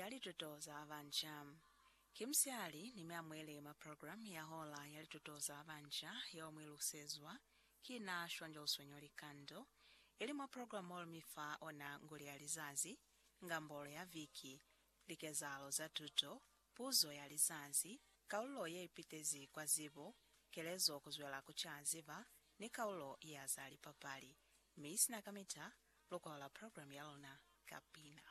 yalitotoza abanja. Kimsiali nimeamwele ma program ya hola yalitotoza abanja yomwe lusezwa kina shwanja uswenyoli kando ili mwa program olmifa ona nguli ya lizazi ngambolo ya viki likezalo za tuto puzo ya lizazi kaulo ya ipitezi kwa zibo kelezo kuzwela kuchaziva ni kaulo ya zali papali. Miss Nakamita lokola program ya lona kapina.